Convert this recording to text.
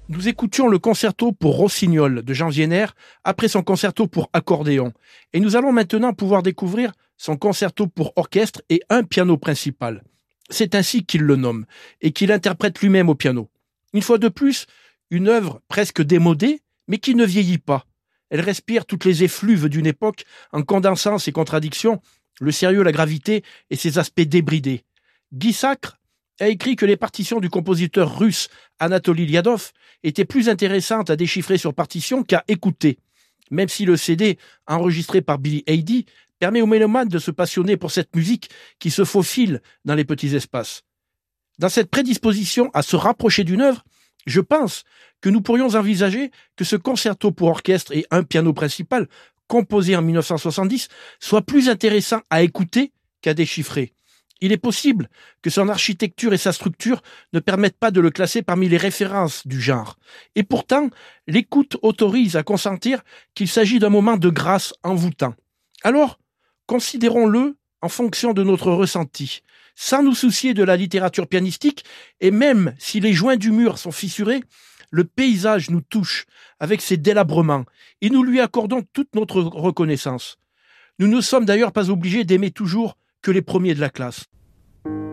Nous écoutions le concerto pour rossignol de Jean Wiener après son concerto pour accordéon. Et nous allons maintenant pouvoir découvrir son concerto pour orchestre et un piano principal. C'est ainsi qu'il le nomme et qu'il interprète lui-même au piano. Une fois de plus, une œuvre presque démodée, mais qui ne vieillit pas. Elle respire toutes les effluves d'une époque en condensant ses contradictions, le sérieux, la gravité et ses aspects débridés. Guy Sacre a écrit que les partitions du compositeur russe Anatoly Liadov étaient plus intéressantes à déchiffrer sur partition qu'à écouter, même si le CD enregistré par Billy Eide permet aux mélomanes de se passionner pour cette musique qui se faufile dans les petits espaces. Dans cette prédisposition à se rapprocher d'une œuvre, je pense que nous pourrions envisager que ce concerto pour orchestre et un piano principal, composé en 1970, soit plus intéressant à écouter qu'à déchiffrer. Il est possible que son architecture et sa structure ne permettent pas de le classer parmi les références du genre. Et pourtant, l'écoute autorise à consentir qu'il s'agit d'un moment de grâce envoûtant. Alors, considérons-le en fonction de notre ressenti, sans nous soucier de la littérature pianistique, et même si les joints du mur sont fissurés, le paysage nous touche avec ses délabrements, et nous lui accordons toute notre reconnaissance. Nous ne sommes d'ailleurs pas obligés d'aimer toujours que les premiers de la classe.